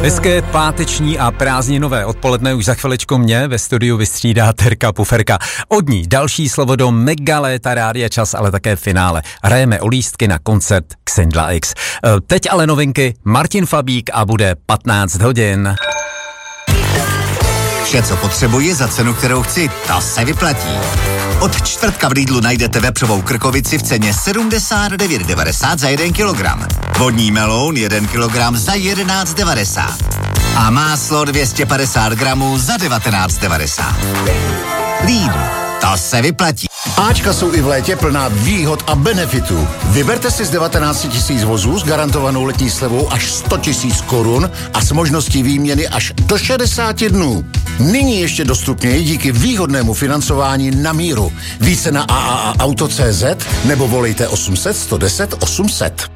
Hezké páteční a prázdninové odpoledne už za chviličku mě ve studiu vystřídá Terka Puferka. Od ní další slovo do mega léta Rádia Čas, ale také finále. Hrajeme o lístky na koncert Xindla X. Teď ale novinky, Martin Fabík a bude 15 hodin. Vše, co potřebuji za cenu, kterou chci, to se vyplatí. Od čtvrtka v Lidlu najdete vepřovou krkovici v ceně 79,90 za 1 kilogram. Vodní meloun 1 kilogram za 11,90. A máslo 250 gramů za 19,90. Lidl, to se vyplatí. Ačka jsou i v létě plná výhod a benefitů. Vyberte si z 19 000 vozů s garantovanou letní slevou až 100 000 korun a s možností výměny až do 60 dnů. Nyní ještě dostupněji díky výhodnému financování na míru. Více na AAA Auto.cz nebo volejte 800 110 800.